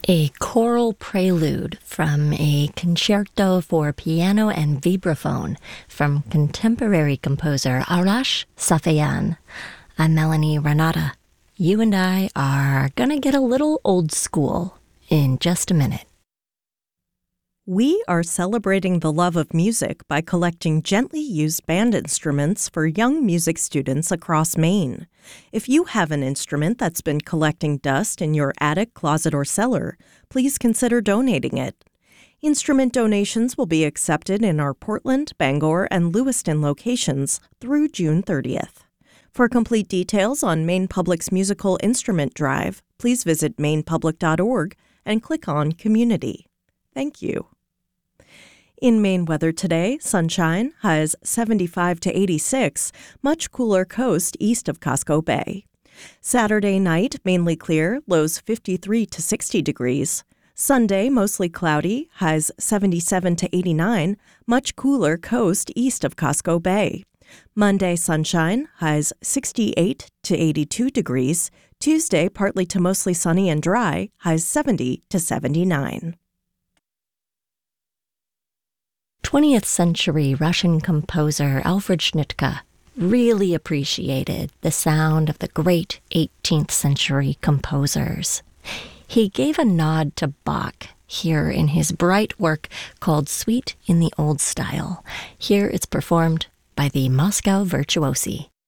A choral prelude from a concerto for piano and vibraphone from contemporary composer Arash Safeyan. I'm Melanie Renata. You and I are gonna get a little old school in just a minute. We are celebrating the love of music by collecting gently used band instruments for young music students across Maine. If you have an instrument that's been collecting dust in your attic, closet, or cellar, please consider donating it. Instrument donations will be accepted in our Portland, Bangor, and Lewiston locations through June 30th. For complete details on Maine Public's musical instrument drive, please visit mainepublic.org and click on Community. Thank you. In Maine weather today, sunshine, highs 75 to 86, much cooler coast east of Cosco Bay. Saturday night, mainly clear, lows 53 to 60 degrees. Sunday, mostly cloudy, highs 77 to 89, much cooler coast east of Cosco Bay. Monday, sunshine, highs 68 to 82 degrees. Tuesday, partly to mostly sunny and dry, highs 70 to 79. 20th century Russian composer Alfred Schnittke really appreciated the sound of the great 18th century composers. He gave a nod to Bach here in his bright work called Suite in the Old Style. Here it's performed by the Moscow Virtuosi.